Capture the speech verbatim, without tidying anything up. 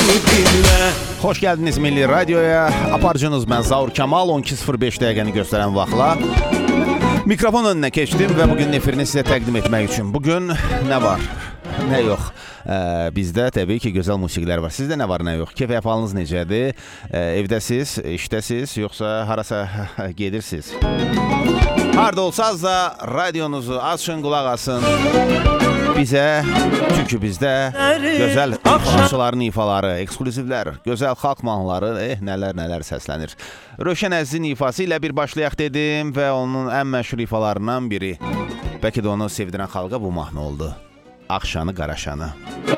dinlə. Xoş gəldiniz Milli Radioya. Aparıcınız mən Zaur Kamal. on iki sıfır beş dəqiqəni göstərən vaxtla mikrofon önünə keçdim və bugün efirini sizə təqdim etmək üçün. Bugün nə var, nə yox? Ee, bizdə təbii ki, gözəl musiqilər var. Sizdə nə var, nə yox? Keyf əhvalınız necədir? Ee, evdəsiz, işdəsiz, yoxsa harasa gedirsiniz? Harda olsanız da radionuzu açın, qulaq asın bizə. Çünki bizdə gözəl ifaçıların ifaları, ekskluzivlər, gözəl xalq mahnıları, eh, nələr nələr səslənir. Rövşən Əzizin ifası ilə bir başlayaq dedim və onun ən məşhur ifalarından biri, bəlkə də onu sevdirən xalqa bu mahnı oldu. Ağşanı, qaraşanı.